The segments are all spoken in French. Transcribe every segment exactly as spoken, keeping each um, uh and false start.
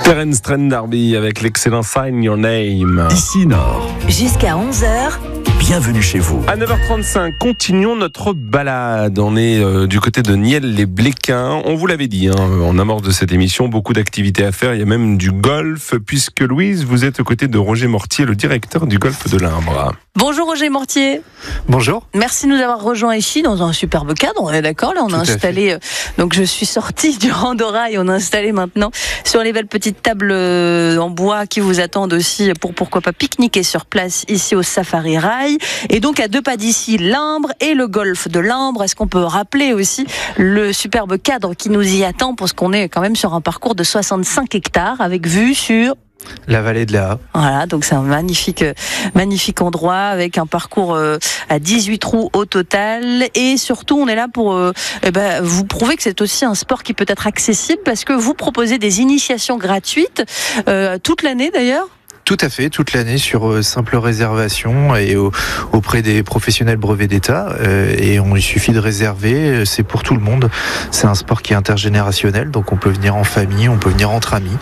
Terence Trent D'Arby avec l'excellent Sign Your Name. Ici Nord. Jusqu'à onze heures. Bienvenue chez vous. À neuf heures trente-cinq, continuons notre balade. On est euh, du côté de Nielles-les-Bléquins. On vous l'avait dit, hein, en amorce de cette émission, beaucoup d'activités à faire. Il y a même du golf, puisque Louise, vous êtes aux côtés de Roger Mortier, le directeur du golf de l'Imbre. Bonjour Roger Mortier. Bonjour. Merci de nous avoir rejoints ici dans un superbe cadre. On est d'accord, là on Tout a à installé, euh, donc je suis sortie du Randora et on a installé maintenant sur les belles petites tables euh, en bois qui vous attendent aussi pour pourquoi pas pique-niquer sur place ici au Safari Rail. Et donc à deux pas d'ici, l'Imbre et le golf de l'Imbre. Est-ce qu'on peut rappeler aussi le superbe cadre qui nous y attend, parce qu'on est quand même sur un parcours de soixante-cinq hectares avec vue sur... La vallée de la. Voilà, donc c'est un magnifique, magnifique endroit avec un parcours euh, à dix-huit trous au total. Et surtout, on est là pour euh, eh ben, vous prouver que c'est aussi un sport qui peut être accessible, parce que vous proposez des initiations gratuites euh, toute l'année d'ailleurs. Tout à fait, toute l'année sur euh, simple réservation et au, auprès des professionnels brevets d'État. Euh, et on, il suffit de réserver, c'est pour tout le monde. C'est un sport qui est intergénérationnel, donc on peut venir en famille, on peut venir entre amis,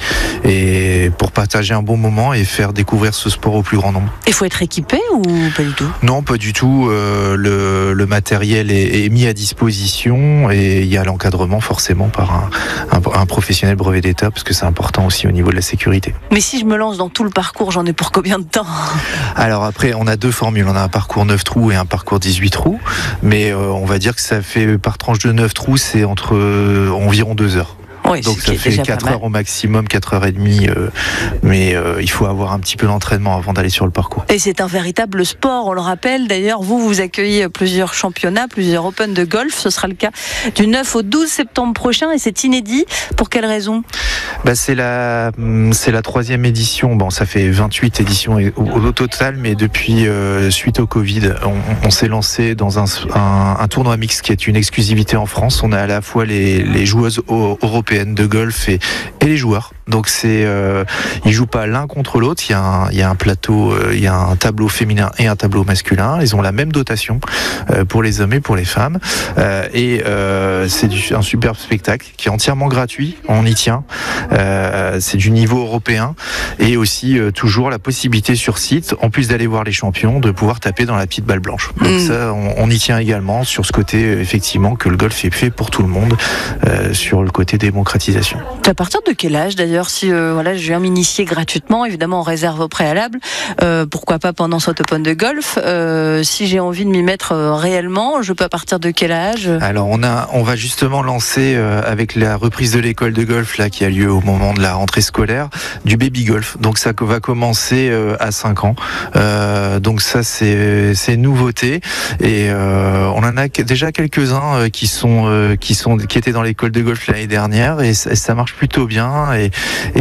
et pour partager un bon moment et faire découvrir ce sport au plus grand nombre. Il faut être équipé ou pas du tout? Non, pas du tout. Euh, le, le matériel est, est mis à disposition et il y a l'encadrement forcément par un, un, un professionnel brevet d'État, parce que c'est important aussi au niveau de la sécurité. Mais si je me lance dans tout le parcours, j'en ai pour combien de temps? Alors après, on a deux formules. On a un parcours neuf trous et un parcours dix-huit trous. Mais euh, on va dire que ça fait, par tranche de neuf trous, c'est entre euh, environ deux heures. Oui, donc ça fait quatre heures au maximum, quatre heures trente. Euh, mais euh, il faut avoir un petit peu d'entraînement avant d'aller sur le parcours. Et c'est un véritable sport, on le rappelle. D'ailleurs, vous, vous accueillez plusieurs championnats, plusieurs Open de golf. Ce sera le cas du neuf au douze septembre prochain et c'est inédit. Pour quelle raison? Bah, c'est la, c'est la troisième édition. Bon, ça fait vingt-huit éditions au, au total, mais depuis, euh, suite au Covid, on, on s'est lancé dans un, un, un tournoi mixte qui est une exclusivité en France. On a à la fois les, les joueuses européennes de golf et, et les joueurs. Donc c'est, euh, ils jouent pas l'un contre l'autre. Il y a un, il y a un plateau, euh, il y a un tableau féminin et un tableau masculin. Ils ont la même dotation euh, pour les hommes et pour les femmes. Euh, et euh, c'est du, un superbe spectacle qui est entièrement gratuit. On y tient. Euh, c'est du niveau européen et aussi euh, toujours la possibilité sur site, en plus d'aller voir les champions, de pouvoir taper dans la petite balle blanche. Donc mmh. ça, on, on y tient également sur ce côté effectivement que le golf est fait pour tout le monde, euh, sur le côté démocratisation. À partir de quel âge d'ailleurs, si euh, voilà, je viens m'initier gratuitement, évidemment on réserve au préalable, euh, pourquoi pas pendant cet Open de golf, euh, si j'ai envie de m'y mettre euh, réellement, je peux à partir de quel âge? Alors on a, on va justement lancer euh, avec la reprise de l'école de golf là qui a lieu au moment de la rentrée scolaire, du baby golf. Donc ça va commencer euh, à cinq ans. Euh, donc ça c'est c'est une nouveauté et euh, on en a déjà quelques-uns euh, qui sont euh, qui sont qui étaient dans l'école de golf l'année dernière et ça, ça marche plutôt bien et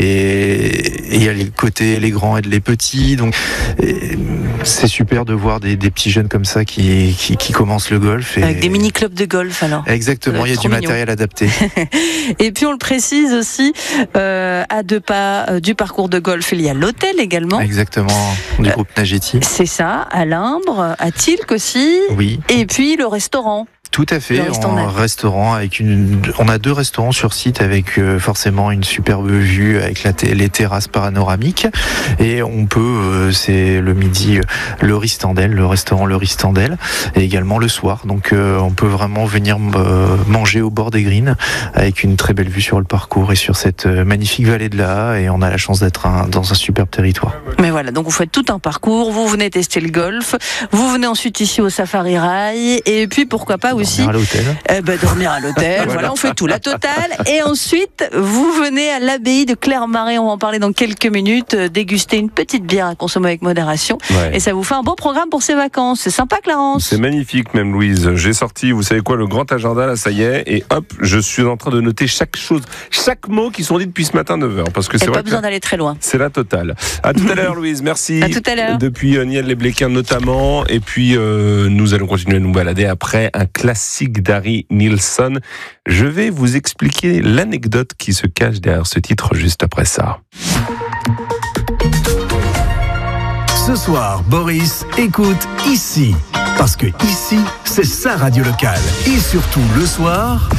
et il y a les côtés les grands et les petits, donc et, c'est super de voir des, des petits jeunes comme ça qui qui, qui commencent le golf et, avec des mini clubs de golf alors. Exactement, il y a du mignon. Matériel adapté. Et puis on le précise aussi, euh, à deux pas euh, du parcours de golf, il y a l'hôtel également. Exactement, du groupe Nageti. Euh, c'est ça, à l'Imbre, à Tilk aussi. Oui. Et puis le restaurant. Tout à fait, restaurant, en restaurant avec une, on a deux restaurants sur site avec euh, forcément une superbe vue avec la les terrasses panoramiques et on peut, euh, c'est le midi, euh, le Ristandel, le restaurant le Ristandel et également le soir. Donc euh, on peut vraiment venir euh, manger au bord des greens avec une très belle vue sur le parcours et sur cette euh, magnifique vallée de la et on a la chance d'être un, dans un superbe territoire. Mais voilà, donc vous faites tout un parcours, vous venez tester le golf, vous venez ensuite ici au Safari Rail et puis pourquoi pas aussi dormir à l'hôtel. Eh ben, dormir à l'hôtel, voilà. voilà, on fait tout, la totale. Et ensuite, vous venez à l'abbaye de Clermarais, on va en parler dans quelques minutes, déguster une petite bière à consommer avec modération. Ouais. Et ça vous fait un beau programme pour ces vacances. C'est sympa, Clarence. C'est magnifique même, Louise. J'ai sorti, vous savez quoi, le grand agenda, là, ça y est, et hop, je suis en train de noter chaque chose, chaque mot qui sont dit depuis ce matin neuf heures. Parce que c'est et vrai pas besoin d'aller très loin. C'est la totale. À tout à l'heure, Louise, merci. À tout à l'heure. Depuis euh, Nielles-les-Bléquins notamment, et puis euh, nous allons continuer à nous balader après un classique d'Harry Nilsson. Je vais vous expliquer l'anecdote qui se cache derrière ce titre juste après ça. Ce soir, Boris écoute ici. Parce que ici, c'est sa radio locale. Et surtout, le soir...